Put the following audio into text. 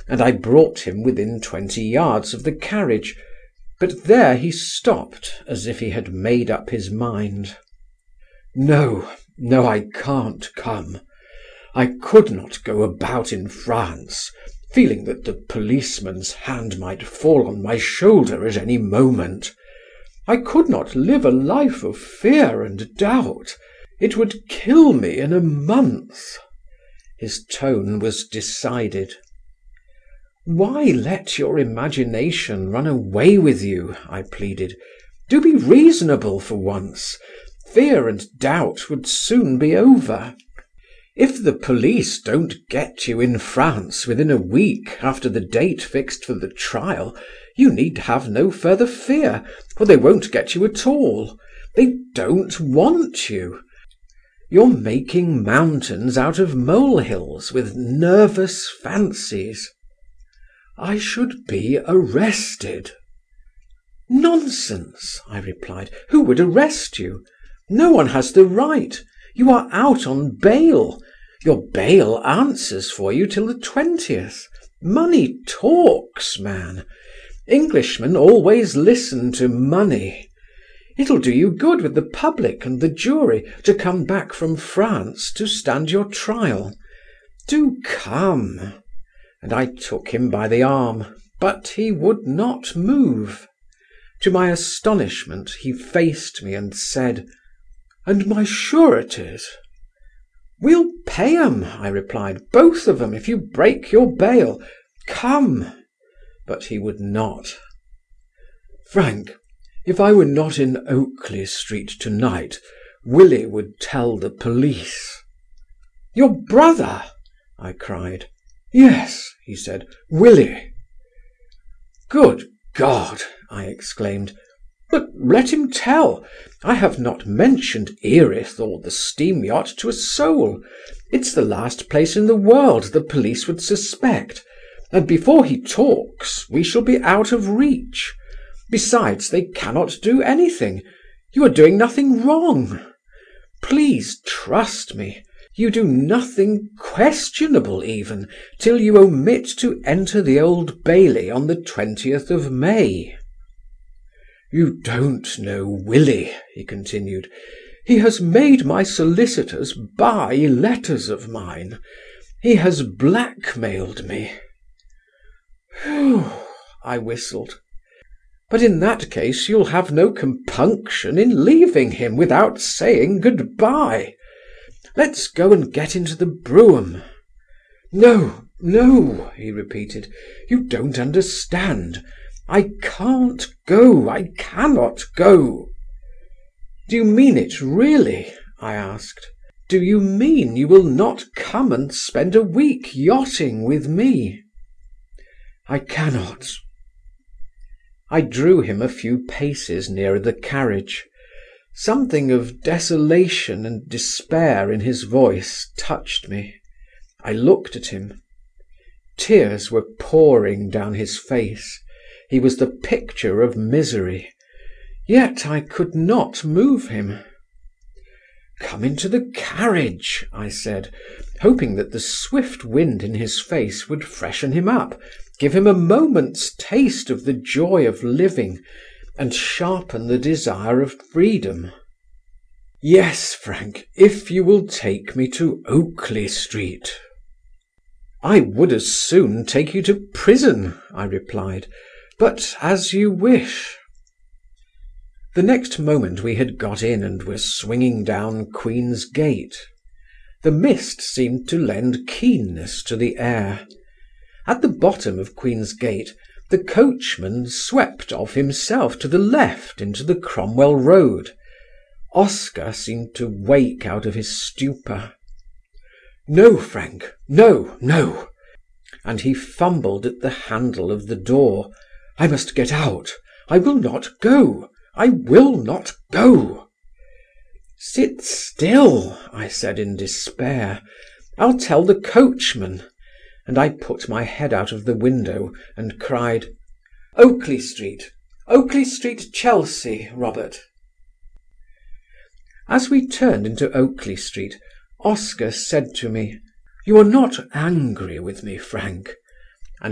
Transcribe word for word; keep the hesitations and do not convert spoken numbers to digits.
and I brought him within twenty yards of the carriage, but there he stopped as if he had made up his mind. "No, no, I can't come. I could not go about in France feeling that the policeman's hand might fall on my shoulder at any moment. I could not live a life of fear and doubt. It would kill me in a month." His tone was decided. "Why let your imagination run away with you?" I pleaded. "Do be reasonable for once. Fear and doubt would soon be over. If the police don't get you in France within a week after the date fixed for the trial, you need have no further fear, for they won't get you at all. They don't want you. You're making mountains out of molehills with nervous fancies." "I should be arrested." "Nonsense," I replied. "Who would arrest you? No one has the right. You are out on bail. Your bail answers for you till the twentieth. Money talks, man. Englishmen always listen to money. It'll do you good with the public and the jury to come back from France to stand your trial. Do come." And I took him by the arm, but he would not move. To my astonishment he faced me and said, "And my sureties?" "We'll pay 'em," I replied, "both of 'em, if you break your bail. Come." But he would not. "Frank, if I were not in Oakley Street tonight, Willie would tell the police." "Your brother?" I cried. "Yes," he said, "Willie." "Good God!" I exclaimed. "But let him tell. I have not mentioned Erith or the steam yacht to a soul. It's the last place in the world the police would suspect, and before he talks we shall be out of reach. Besides, they cannot do anything. You are doing nothing wrong. Please trust me. You do nothing questionable even, till you omit to enter the Old Bailey on the twentieth of May." "You don't know Willie," he continued. "He has made my solicitors buy letters of mine. He has blackmailed me." "Whew!" I whistled. "But in that case you'll have no compunction in leaving him without saying good bye. Let's go and get into the brougham." "No, no," he repeated. "You don't understand. I can't go. I cannot go." "Do you mean it really?" I asked. "Do you mean you will not come and spend a week yachting with me?" "I cannot." I drew him a few paces nearer the carriage. Something of desolation and despair in his voice touched me. I looked at him. Tears were pouring down his face. He was the picture of misery. Yet I could not move him. "Come into the carriage," I said, hoping that the swift wind in his face would freshen him up, give him a moment's taste of the joy of living, and sharpen the desire of freedom. "Yes, Frank, if you will take me to Oakley Street." "I would as soon take you to prison," I replied, "but as you wish." The next moment we had got in and were swinging down Queen's Gate. The mist seemed to lend keenness to the air. At the bottom of Queen's Gate the coachman swept off himself to the left into the Cromwell Road. Oscar seemed to wake out of his stupor. "No, Frank, no, no!" And he fumbled at the handle of the door. "I must get out. I will not go. I will not go." "Sit still," I said in despair. "I'll tell the coachman." And I put my head out of the window and cried, "Oakley Street, Oakley Street, Chelsea, Robert." As we turned into Oakley Street, Oscar said to me, "You are not angry with me, Frank?